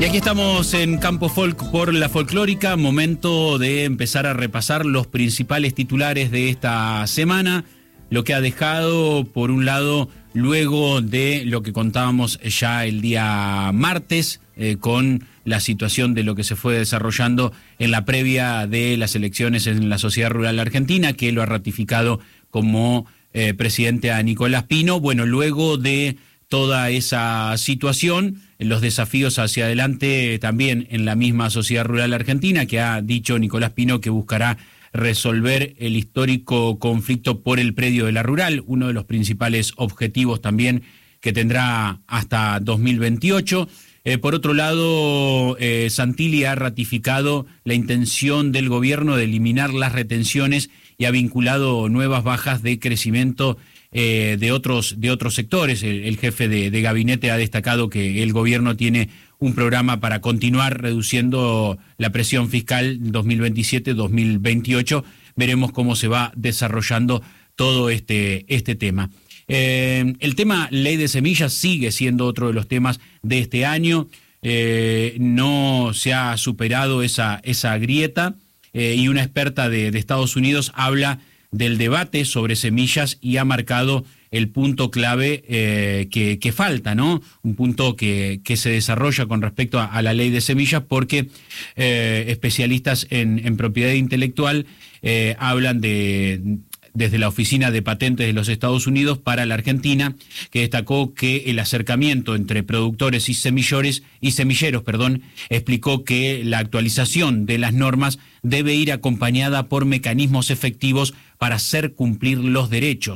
Y aquí estamos en Campo Folk por la Folclórica, momento de empezar a repasar los principales titulares de esta semana, lo que ha dejado, por un lado, luego de lo que contábamos ya el día martes, con la situación de lo que se fue desarrollando en la previa de las elecciones en la Sociedad Rural Argentina, que lo ha ratificado como presidente a Nicolás Pino. Bueno, luego de toda esa situación, los desafíos hacia adelante también en la misma Sociedad Rural Argentina, que ha dicho Nicolás Pino que buscará resolver el histórico conflicto por el predio de la Rural, uno de los principales objetivos también que tendrá hasta 2028. Por otro lado, Santilli ha ratificado la intención del gobierno de eliminar las retenciones y ha vinculado nuevas bajas de crecimiento de otros sectores. El jefe de gabinete ha destacado que el gobierno tiene un programa para continuar reduciendo la presión fiscal 2027-2028. Veremos cómo se va desarrollando todo este tema. El tema ley de semillas sigue siendo otro de los temas de este año. No se ha superado esa grieta y una experta de Estados Unidos habla del debate sobre semillas y ha marcado el punto clave que falta, ¿no? Un punto que se desarrolla con respecto a la ley de semillas, porque especialistas en propiedad intelectual hablan desde la Oficina de Patentes de los Estados Unidos para la Argentina, que destacó que el acercamiento entre productores y semilleros, explicó que la actualización de las normas debe ir acompañada por mecanismos efectivos para hacer cumplir los derechos.